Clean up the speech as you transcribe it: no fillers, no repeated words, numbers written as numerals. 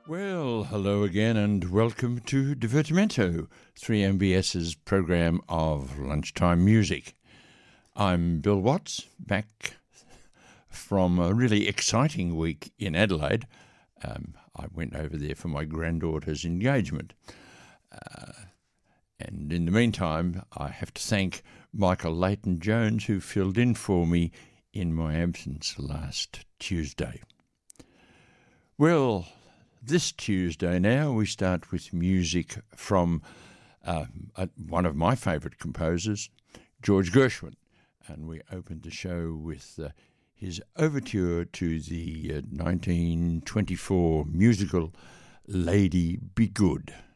Well, hello again and welcome to Divertimento, 3MBS's program of lunchtime music. I'm Bill Watts, back from a really exciting week in Adelaide. I went over there for my granddaughter's engagement. And in the meantime, I have to thank Michael Leighton-Jones, who filled in for me in my absence last Tuesday. Well, this Tuesday now we start with music from one of my favourite composers, George Gershwin, and we opened the show with his overture to the 1924 musical Lady Be Good.